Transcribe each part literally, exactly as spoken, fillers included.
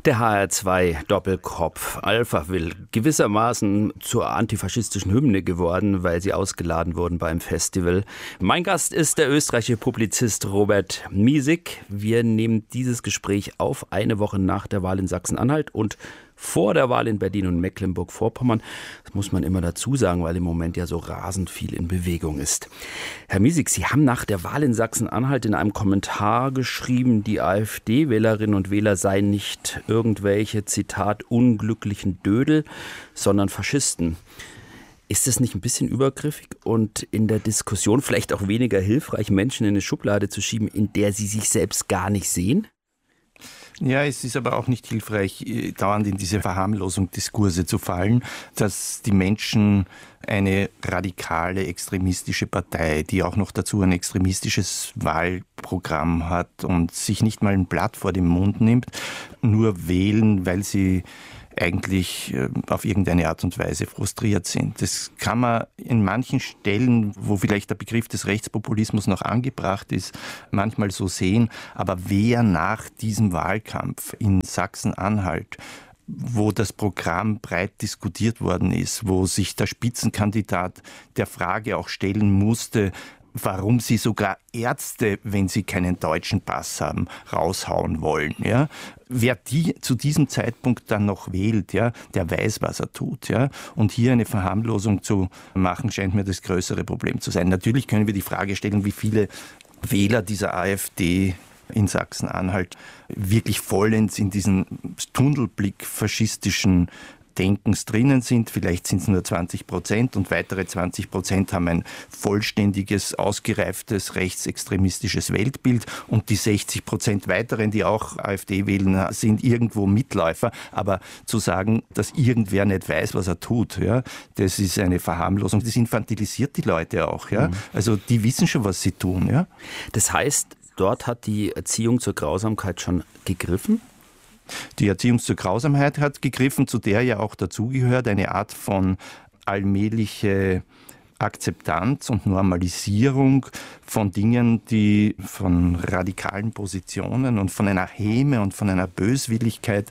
Der H R zwei Doppelkopf Alphaville, gewissermaßen zur antifaschistischen Hymne geworden, weil sie ausgeladen wurden beim Festival. Mein Gast ist der österreichische Publizist Robert Miesig. Wir nehmen dieses Gespräch auf eine Woche nach der Wahl in Sachsen-Anhalt und vor der Wahl in Berlin und Mecklenburg-Vorpommern. Das muss man immer dazu sagen, weil im Moment ja so rasend viel in Bewegung ist. Herr Miesig, Sie haben nach der Wahl in Sachsen-Anhalt in einem Kommentar geschrieben, die AfD-Wählerinnen und Wähler seien nicht irgendwelche, Zitat, unglücklichen Dödel, sondern Faschisten. Ist das nicht ein bisschen übergriffig und in der Diskussion vielleicht auch weniger hilfreich, Menschen in eine Schublade zu schieben, in der sie sich selbst gar nicht sehen? Ja, es ist aber auch nicht hilfreich, dauernd in diese Verharmlosung Diskurse zu fallen, dass die Menschen eine radikale, extremistische Partei, die auch noch dazu ein extremistisches Wahlprogramm hat und sich nicht mal ein Blatt vor den Mund nimmt, nur wählen, weil sie eigentlich auf irgendeine Art und Weise frustriert sind. Das kann man in manchen Stellen, wo vielleicht der Begriff des Rechtspopulismus noch angebracht ist, manchmal so sehen. Aber wer nach diesem Wahlkampf in Sachsen-Anhalt, wo das Programm breit diskutiert worden ist, wo sich der Spitzenkandidat der Frage auch stellen musste, warum sie sogar Ärzte, wenn sie keinen deutschen Pass haben, raushauen wollen. Ja? Wer die zu diesem Zeitpunkt dann noch wählt, ja, der weiß, was er tut. Ja? Und hier eine Verharmlosung zu machen, scheint mir das größere Problem zu sein. Natürlich können wir die Frage stellen, wie viele Wähler dieser AfD in Sachsen-Anhalt wirklich vollends in diesen Tunnelblick faschistischen Denkens drinnen sind. Vielleicht sind es nur zwanzig Prozent und weitere zwanzig Prozent haben ein vollständiges, ausgereiftes, rechtsextremistisches Weltbild und die sechzig Prozent weiteren, die auch AfD wählen, sind irgendwo Mitläufer. Aber zu sagen, dass irgendwer nicht weiß, was er tut, ja, das ist eine Verharmlosung. Das infantilisiert die Leute auch. Ja. Mhm. Also die wissen schon, was sie tun. Ja. Das heißt, dort hat die Erziehung zur Grausamkeit schon gegriffen? Die Erziehung zur Grausamkeit hat gegriffen, zu der ja auch dazugehört eine Art von allmähliche Akzeptanz und Normalisierung von Dingen, die von radikalen Positionen und von einer Häme und von einer Böswilligkeit,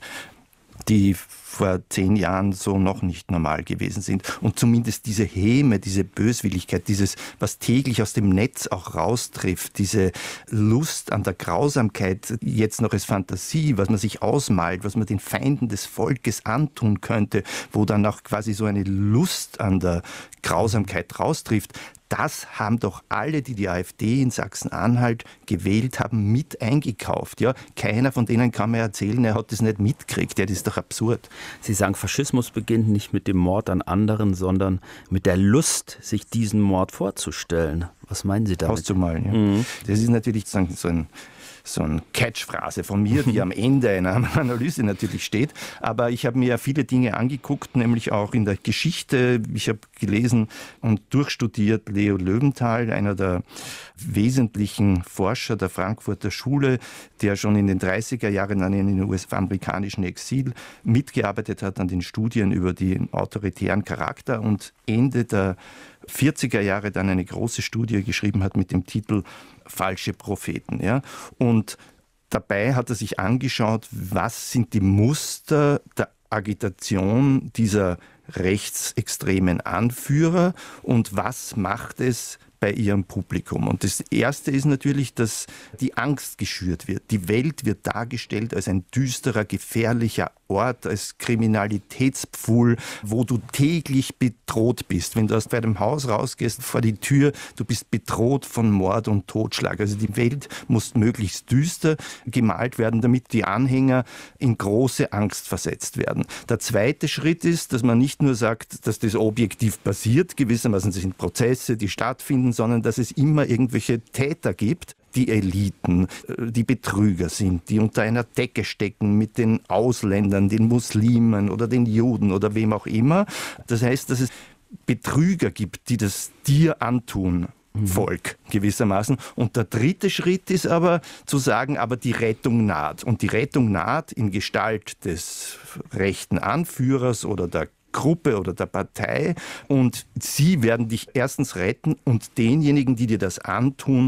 die vor zehn Jahren so noch nicht normal gewesen sind. Und zumindest diese Häme, diese Böswilligkeit, dieses, was täglich aus dem Netz auch raustrifft, diese Lust an der Grausamkeit, jetzt noch als Fantasie, was man sich ausmalt, was man den Feinden des Volkes antun könnte, wo dann auch quasi so eine Lust an der Grausamkeit raustrifft, das haben doch alle, die die AfD in Sachsen-Anhalt gewählt haben, mit eingekauft. Ja? Keiner von denen kann mir erzählen, er hat das nicht mitgekriegt. Ja, das ist doch absurd. Sie sagen, Faschismus beginnt nicht mit dem Mord an anderen, sondern mit der Lust, sich diesen Mord vorzustellen. Was meinen Sie damit? Auszumalen, ja. Mhm. Das ist natürlich so ein so eine Catchphrase von mir, die am Ende einer Analyse natürlich steht. Aber ich habe mir ja viele Dinge angeguckt, nämlich auch in der Geschichte. Ich habe gelesen und durchstudiert Leo Löwenthal, einer der wesentlichen Forscher der Frankfurter Schule, der schon in den dreißiger Jahren an den U S-amerikanischen Exil mitgearbeitet hat, an den Studien über den autoritären Charakter und Ende der vierziger Jahre dann eine große Studie geschrieben hat mit dem Titel Falsche Propheten. Ja? Und dabei hat er sich angeschaut, was sind die Muster der Agitation dieser rechtsextremen Anführer und was macht es bei ihrem Publikum. Und das Erste ist natürlich, dass die Angst geschürt wird. Die Welt wird dargestellt als ein düsterer, gefährlicher Ort, als Kriminalitätspfuhl, wo du täglich bedroht bist. Wenn du aus deinem Haus rausgehst, vor die Tür, du bist bedroht von Mord und Totschlag. Also die Welt muss möglichst düster gemalt werden, damit die Anhänger in große Angst versetzt werden. Der zweite Schritt ist, dass man nicht nur sagt, dass das objektiv passiert, gewissermaßen sind Prozesse, die stattfinden, sondern dass es immer irgendwelche Täter gibt, die Eliten, die Betrüger sind, die unter einer Decke stecken mit den Ausländern, den Muslimen oder den Juden oder wem auch immer. Das heißt, dass es Betrüger gibt, die das dir antun. Volk gewissermaßen. Und der dritte Schritt ist aber zu sagen, aber die Rettung naht. Und die Rettung naht in Gestalt des rechten Anführers oder der Gruppe oder der Partei und sie werden dich erstens retten und denjenigen, die dir das antun,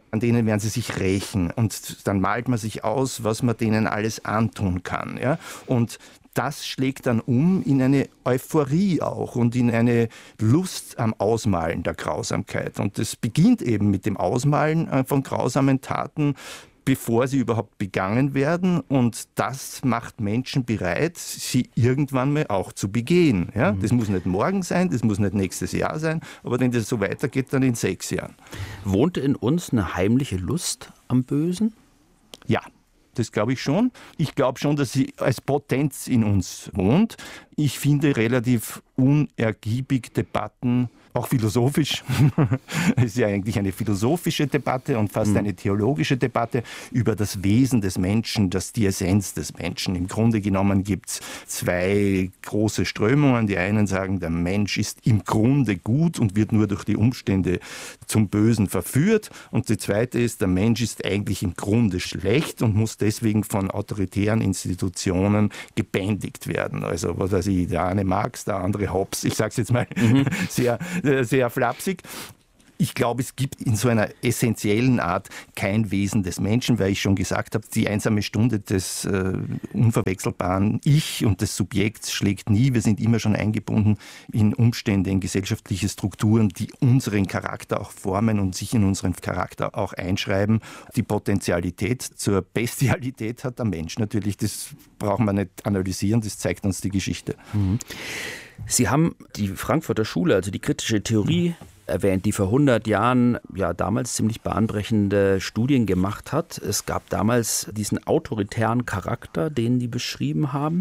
an denen werden sie sich rächen. Und dann malt man sich aus, was man denen alles antun kann. Ja? Und das schlägt dann um in eine Euphorie auch und in eine Lust am Ausmalen der Grausamkeit. Und das beginnt eben mit dem Ausmalen von grausamen Taten, bevor sie überhaupt begangen werden. Und das macht Menschen bereit, sie irgendwann mal auch zu begehen. Ja? Mhm. Das muss nicht morgen sein, das muss nicht nächstes Jahr sein, aber wenn das so weitergeht, dann in sechs Jahren. Wohnt in uns eine heimliche Lust am Bösen? Ja. Das glaube ich schon. Ich glaube schon, dass sie als Potenz in uns wohnt. Ich finde relativ unergiebig Debatten, auch philosophisch. Es ist ja eigentlich eine philosophische Debatte und fast mhm. eine theologische Debatte über das Wesen des Menschen, das die Essenz des Menschen. Im Grunde genommen gibt es zwei große Strömungen. Die einen sagen, der Mensch ist im Grunde gut und wird nur durch die Umstände zum Bösen verführt. Und die zweite ist, der Mensch ist eigentlich im Grunde schlecht und muss deswegen von autoritären Institutionen gebändigt werden. Also was weiß ich, der eine Marx, der andere Hobbes. Ich sage es jetzt mal mhm. sehr sehr flapsig. Ich glaube, es gibt in so einer essentiellen Art kein Wesen des Menschen, weil ich schon gesagt habe, die einsame Stunde des äh, unverwechselbaren Ich und des Subjekts schlägt nie. Wir sind immer schon eingebunden in Umstände, in gesellschaftliche Strukturen, die unseren Charakter auch formen und sich in unseren Charakter auch einschreiben. Die Potentialität zur Bestialität hat der Mensch natürlich. Das brauchen wir nicht analysieren, das zeigt uns die Geschichte. Mhm. Sie haben die Frankfurter Schule, also die kritische Theorie, erwähnt, die vor hundert Jahren ja damals ziemlich bahnbrechende Studien gemacht hat. Es gab damals diesen autoritären Charakter, den die beschrieben haben.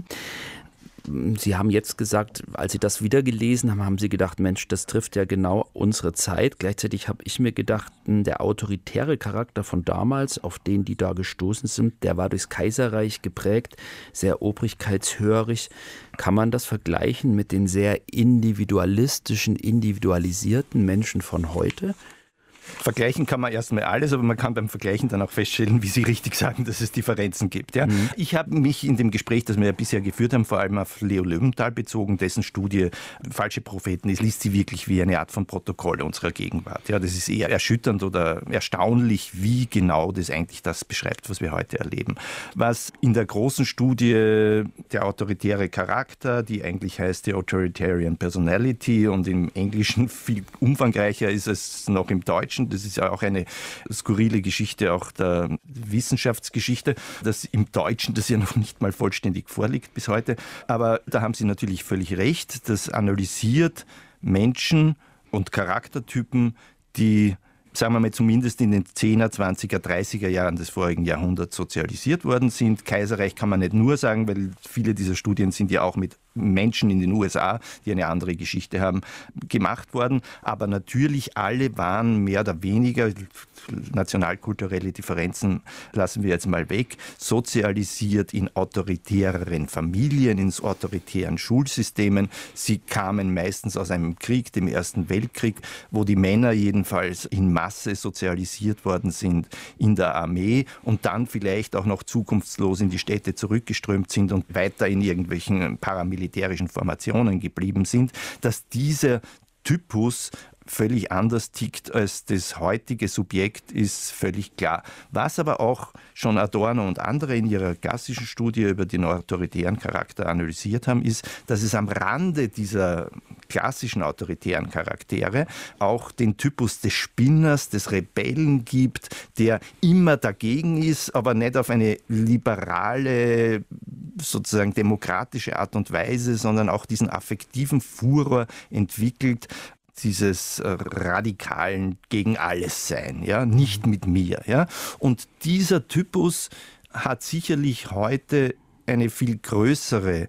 Sie haben jetzt gesagt, als Sie das wieder gelesen haben, haben Sie gedacht, Mensch, das trifft ja genau unsere Zeit. Gleichzeitig habe ich mir gedacht, der autoritäre Charakter von damals, auf den die da gestoßen sind, der war durchs Kaiserreich geprägt, sehr obrigkeitshörig. Kann man das vergleichen mit den sehr individualistischen, individualisierten Menschen von heute? Vergleichen kann man erstmal alles, aber man kann beim Vergleichen dann auch feststellen, wie Sie richtig sagen, dass es Differenzen gibt. Ja? Mhm. Ich habe mich in dem Gespräch, das wir ja bisher geführt haben, vor allem auf Leo Löwenthal bezogen, dessen Studie Falsche Propheten. Es liest sie wirklich wie eine Art von Protokoll unserer Gegenwart. Ja, das ist eher erschütternd oder erstaunlich, wie genau das eigentlich das beschreibt, was wir heute erleben. Was in der großen Studie der autoritäre Charakter, die eigentlich heißt die Authoritarian Personality und im Englischen viel umfangreicher ist es noch im Deutschen. Das ist ja auch eine skurrile Geschichte auch der Wissenschaftsgeschichte, dass im Deutschen das ja noch nicht mal vollständig vorliegt bis heute. Aber da haben Sie natürlich völlig recht. Das analysiert Menschen und Charaktertypen, die, sagen wir mal, zumindest in den zehner, zwanziger, dreißiger Jahren des vorigen Jahrhunderts sozialisiert worden sind. Kaiserreich kann man nicht nur sagen, weil viele dieser Studien sind ja auch mit Menschen in den U S A, die eine andere Geschichte haben, gemacht worden. Aber natürlich alle waren mehr oder weniger, nationalkulturelle Differenzen lassen wir jetzt mal weg, sozialisiert in autoritäreren Familien, in autoritären Schulsystemen. Sie kamen meistens aus einem Krieg, dem Ersten Weltkrieg, wo die Männer jedenfalls in Masse sozialisiert worden sind in der Armee und dann vielleicht auch noch zukunftslos in die Städte zurückgeströmt sind und weiter in irgendwelchen paramilitärischen militärischen Formationen geblieben sind, dass dieser Typus völlig anders tickt als das heutige Subjekt, ist völlig klar. Was aber auch schon Adorno und andere in ihrer klassischen Studie über den autoritären Charakter analysiert haben, ist, dass es am Rande dieser klassischen autoritären Charaktere auch den Typus des Spinners, des Rebellen gibt, der immer dagegen ist, aber nicht auf eine liberale, sozusagen demokratische Art und Weise, sondern auch diesen affektiven Furor entwickelt, dieses radikalen gegen alles sein, ja, nicht mit mir, ja. Und dieser Typus hat sicherlich heute eine viel größere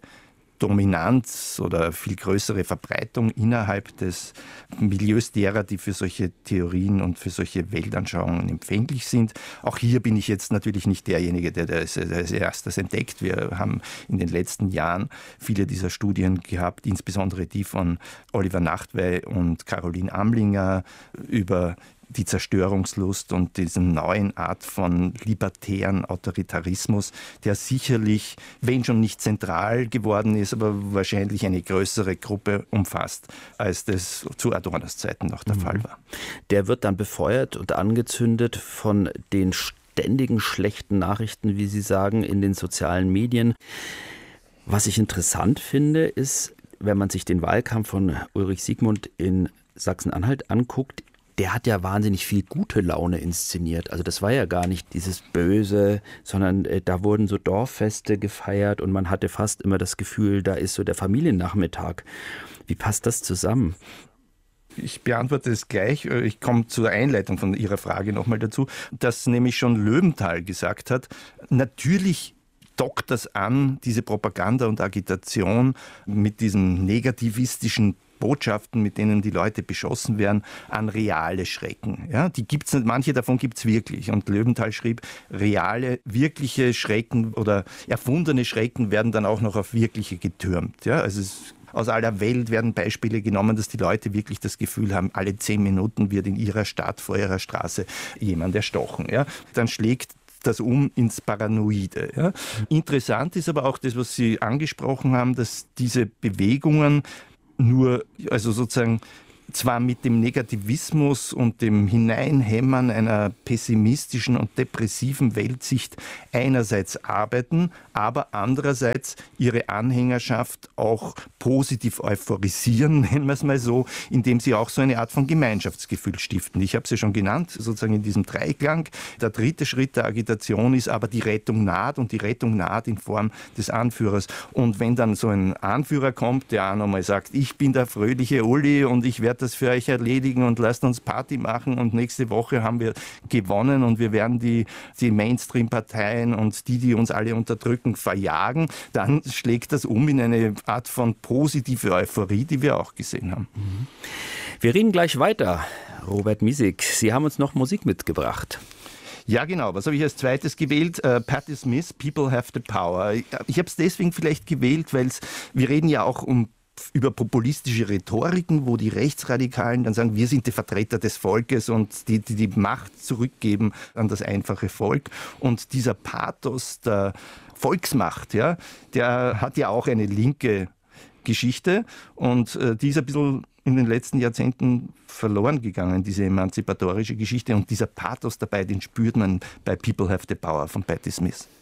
Dominanz oder viel größere Verbreitung innerhalb des Milieus derer, die für solche Theorien und für solche Weltanschauungen empfänglich sind. Auch hier bin ich jetzt natürlich nicht derjenige, der das als erstes entdeckt. Wir haben in den letzten Jahren viele dieser Studien gehabt, insbesondere die von Oliver Nachtwey und Caroline Amlinger über die Zerstörungslust und diesen neuen Art von libertären Autoritarismus, der sicherlich, wenn schon nicht zentral geworden ist, aber wahrscheinlich eine größere Gruppe umfasst, als das zu Adornos Zeiten noch der mhm. Fall war. Der wird dann befeuert und angezündet von den ständigen schlechten Nachrichten, wie Sie sagen, in den sozialen Medien. Was ich interessant finde, ist, wenn man sich den Wahlkampf von Ulrich Siegmund in Sachsen-Anhalt anguckt, der hat ja wahnsinnig viel gute Laune inszeniert. Also das war ja gar nicht dieses Böse, sondern äh, da wurden so Dorffeste gefeiert und man hatte fast immer das Gefühl, da ist so der Familiennachmittag. Wie passt das zusammen? Ich beantworte es gleich. Ich komme zur Einleitung von Ihrer Frage nochmal dazu, dass nämlich schon Löwenthal gesagt hat, natürlich dockt das an, diese Propaganda und Agitation mit diesen negativistischen Botschaften, mit denen die Leute beschossen werden, an reale Schrecken. Ja, die gibt's nicht, manche davon gibt es wirklich. Und Löwenthal schrieb, reale, wirkliche Schrecken oder erfundene Schrecken werden dann auch noch auf wirkliche getürmt. Ja, also es Aus aller Welt werden Beispiele genommen, dass die Leute wirklich das Gefühl haben, alle zehn Minuten wird in ihrer Stadt, vor ihrer Straße jemand erstochen. Ja? Dann schlägt das um ins Paranoide. Ja? Interessant ist aber auch das, was Sie angesprochen haben, dass diese Bewegungen nur, also sozusagen zwar mit dem Negativismus und dem Hineinhämmern einer pessimistischen und depressiven Weltsicht einerseits arbeiten, aber andererseits ihre Anhängerschaft auch positiv euphorisieren, nennen wir es mal so, indem sie auch so eine Art von Gemeinschaftsgefühl stiften. Ich habe es ja schon genannt, sozusagen in diesem Dreiklang. Der dritte Schritt der Agitation ist aber die Rettung naht und die Rettung naht in Form des Anführers. Und wenn dann so ein Anführer kommt, der auch nochmal sagt, ich bin der fröhliche Uli und ich werde das für euch erledigen und lasst uns Party machen und nächste Woche haben wir gewonnen und wir werden die, die Mainstream-Parteien und die, die uns alle unterdrücken, verjagen, dann schlägt das um in eine Art von positive Euphorie, die wir auch gesehen haben. Wir reden gleich weiter. Robert Misig, Sie haben uns noch Musik mitgebracht. Ja, genau. Was habe ich als zweites gewählt? Uh, Patti Smith, People Have the Power. Ich, ich habe es deswegen vielleicht gewählt, weil wir reden ja auch um über populistische Rhetoriken, wo die Rechtsradikalen dann sagen, wir sind die Vertreter des Volkes und die, die die Macht zurückgeben an das einfache Volk. Und dieser Pathos der Volksmacht, ja, der hat ja auch eine linke Geschichte und äh, die ist ein bisschen in den letzten Jahrzehnten verloren gegangen, diese emanzipatorische Geschichte. Und dieser Pathos dabei, den spürt man bei People Have the Power von Patti Smith.